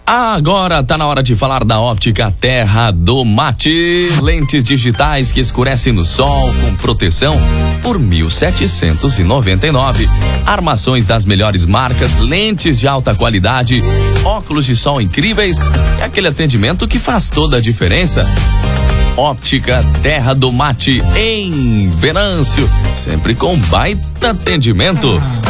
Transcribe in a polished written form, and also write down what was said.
Agora tá na hora de falar da Óptica Terra do Mate. Lentes digitais que escurecem no sol com proteção por 1.799. Armações das melhores marcas, lentes de alta qualidade, óculos de sol incríveis e aquele atendimento que faz toda a diferença. Óptica Terra do Mate em Venâncio, sempre com baita atendimento.